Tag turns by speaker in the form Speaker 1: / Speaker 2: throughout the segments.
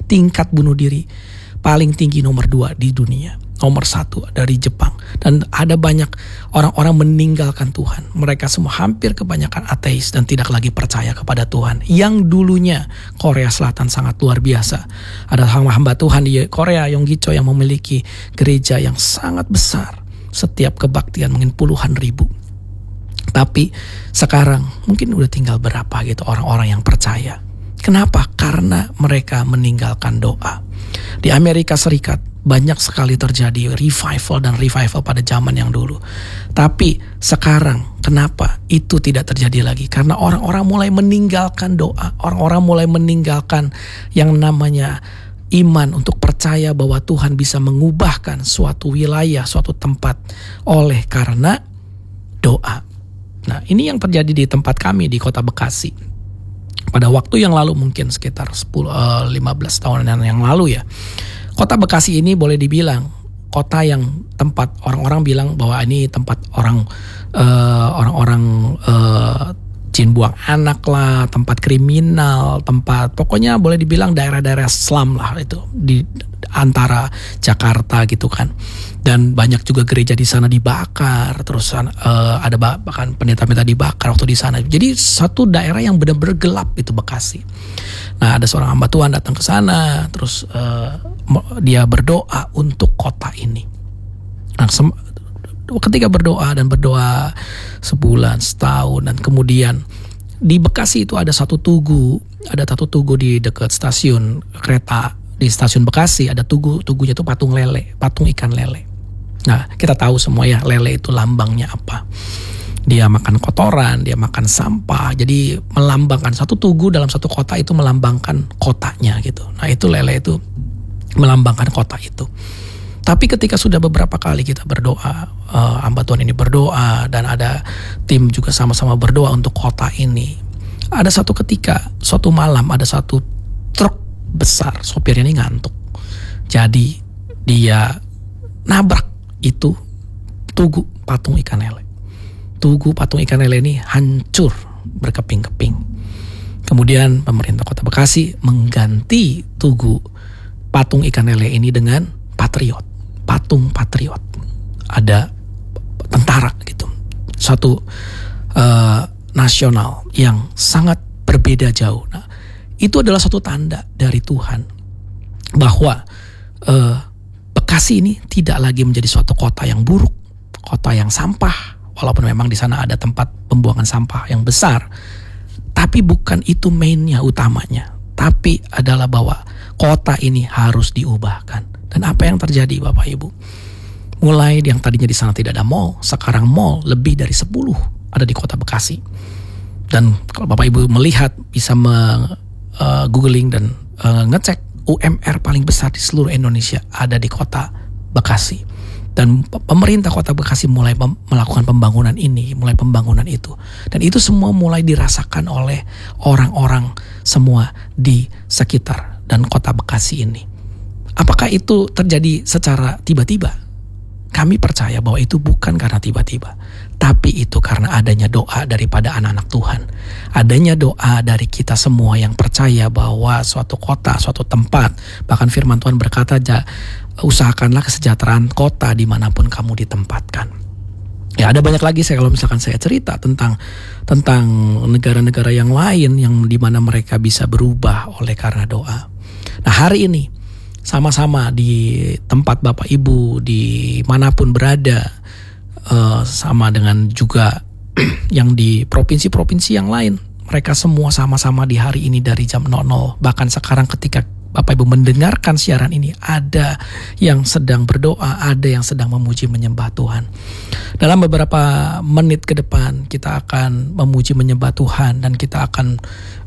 Speaker 1: tingkat bunuh diri paling tinggi nomor 2 di dunia. Nomor 1 dari Jepang. Dan ada banyak orang-orang meninggalkan Tuhan. Mereka semua hampir kebanyakan ateis dan tidak lagi percaya kepada Tuhan. Yang dulunya Korea Selatan sangat luar biasa. Ada hamba Tuhan di Korea, Yonggicho, yang memiliki gereja yang sangat besar. Setiap kebaktian mungkin puluhan ribu. Tapi sekarang mungkin udah tinggal berapa gitu orang-orang yang percaya. Kenapa? Karena mereka meninggalkan doa. Di Amerika Serikat banyak sekali terjadi revival pada zaman yang dulu. Tapi sekarang kenapa itu tidak terjadi lagi? Karena orang-orang mulai meninggalkan doa. Orang-orang mulai meninggalkan yang namanya iman untuk percaya bahwa Tuhan bisa mengubahkan suatu wilayah, suatu tempat oleh karena doa. Nah, ini yang terjadi di tempat kami di Kota Bekasi. Pada waktu yang lalu, mungkin sekitar 15 tahunan yang lalu ya. Kota Bekasi ini boleh dibilang kota yang tempat orang-orang bilang bahwa ini tempat orang-orang jin buang anak lah, tempat kriminal, tempat pokoknya boleh dibilang daerah-daerah slum lah itu di antara Jakarta gitu kan. Dan banyak juga gereja di sana dibakar, terus ada bahkan pendeta-pendeta dibakar waktu di sana. Jadi satu daerah yang benar-benar gelap itu Bekasi. Nah, ada seorang hamba Tuhan datang ke sana, terus dia berdoa untuk kota ini. Nah, ketika berdoa sebulan, setahun, dan kemudian di Bekasi itu ada satu tugu di dekat stasiun kereta di stasiun Bekasi, ada tugunya itu patung ikan lele. Nah, kita tahu semua ya, lele itu lambangnya apa. Dia makan kotoran, dia makan sampah. Jadi melambangkan satu tugu dalam satu kota itu melambangkan kotanya gitu. Nah, itu lele itu melambangkan kota itu. Tapi ketika sudah beberapa kali kita berdoa, hamba Tuhan ini berdoa dan ada tim juga sama-sama berdoa untuk kota ini. Ada suatu malam ada satu truk besar, sopirnya ini ngantuk. Jadi dia nabrak itu tugu patung ikan lele. Tugu patung ikan lele ini hancur berkeping-keping. Kemudian pemerintah Kota Bekasi mengganti tugu patung ikan lele ini dengan patung patriot. Ada tentara gitu. Satu nasional yang sangat berbeda jauh. Nah, itu adalah satu tanda dari Tuhan bahwa Bekasi ini tidak lagi menjadi suatu kota yang buruk, kota yang sampah. Walaupun memang di sana ada tempat pembuangan sampah yang besar, tapi bukan itu mainnya, utamanya. Tapi adalah bahwa kota ini harus diubahkan. Dan apa yang terjadi Bapak Ibu? Mulai yang tadinya di sana tidak ada mall, sekarang mall lebih dari 10 ada di Kota Bekasi. Dan kalau Bapak Ibu melihat, bisa googling dan ngecek UMR paling besar di seluruh Indonesia ada di Kota Bekasi. Dan pemerintah Kota Bekasi mulai melakukan pembangunan ini, mulai pembangunan itu. Dan itu semua mulai dirasakan oleh orang-orang semua di sekitar dan Kota Bekasi ini. Apakah itu terjadi secara tiba-tiba? Kami percaya bahwa itu bukan karena tiba-tiba, tapi itu karena adanya doa daripada anak-anak Tuhan. Adanya doa dari kita semua yang percaya bahwa suatu kota, suatu tempat, bahkan firman Tuhan berkata, usahakanlah kesejahteraan kota dimanapun kamu ditempatkan. Ya, ada banyak lagi kalau misalkan saya cerita tentang negara-negara yang lain yang dimana mereka bisa berubah oleh karena doa. Nah, hari ini sama-sama di tempat Bapak Ibu dimanapun berada, sama dengan juga yang di provinsi-provinsi yang lain, mereka semua sama-sama di hari ini dari jam 00. Bahkan sekarang ketika Bapak Ibu mendengarkan siaran ini, ada yang sedang berdoa, ada yang sedang memuji menyembah Tuhan. Dalam beberapa menit ke depan kita akan memuji menyembah Tuhan, dan kita akan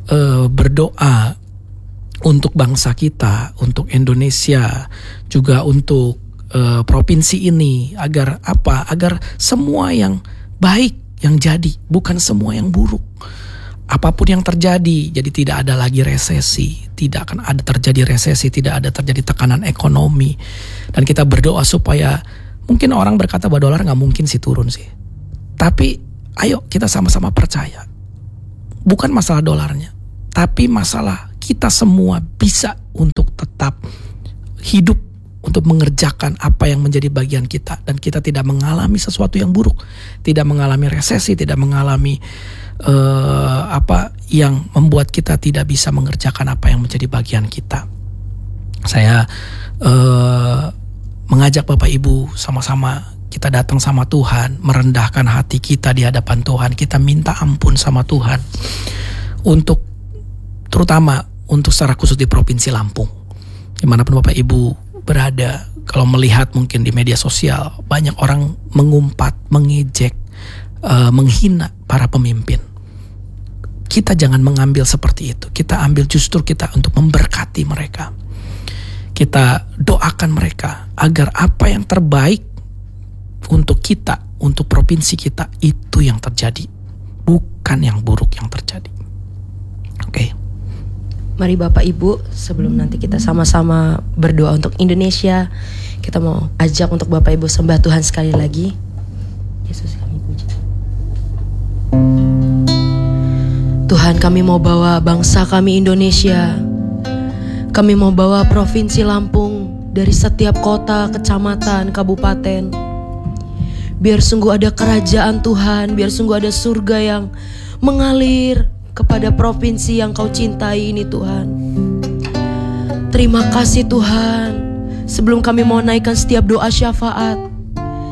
Speaker 1: berdoa untuk bangsa kita, untuk Indonesia, juga untuk provinsi ini, agar apa? Agar semua yang baik yang jadi, bukan semua yang buruk. Apapun yang terjadi, jadi tidak ada lagi resesi, tidak akan ada terjadi resesi, tidak ada terjadi tekanan ekonomi. Dan kita berdoa supaya, mungkin orang berkata bahwa dolar gak mungkin sih turun sih. Tapi ayo kita sama-sama percaya, bukan masalah dolarnya, tapi masalah kita semua bisa untuk tetap tetap hidup untuk mengerjakan apa yang menjadi bagian kita, dan kita tidak mengalami sesuatu yang buruk, tidak mengalami resesi, tidak mengalami apa yang membuat kita tidak bisa mengerjakan apa yang menjadi bagian kita. Saya mengajak Bapak Ibu sama-sama kita datang sama Tuhan, merendahkan hati kita di hadapan Tuhan. Kita minta ampun sama Tuhan untuk, terutama untuk secara khusus di Provinsi Lampung. Dimanapun Bapak Ibu berada, kalau melihat mungkin di media sosial banyak orang mengumpat, mengejek, menghina para pemimpin. Kita jangan mengambil seperti itu. Kita ambil justru kita untuk memberkati mereka. Kita doakan mereka agar apa yang terbaik untuk kita, untuk provinsi kita, itu yang terjadi, bukan yang buruk yang terjadi. Oke.
Speaker 2: Mari Bapak Ibu, sebelum nanti kita sama-sama berdoa untuk Indonesia, kita mau ajak untuk Bapak Ibu sembah Tuhan sekali lagi. Yesus kami puji. Tuhan, kami mau bawa bangsa kami Indonesia. Kami mau bawa Provinsi Lampung dari setiap kota, kecamatan, kabupaten. Biar sungguh ada kerajaan Tuhan, biar sungguh ada surga yang mengalir kepada provinsi yang Kau cintai ini Tuhan. Terima kasih Tuhan. Sebelum kami mau naikkan setiap doa syafaat,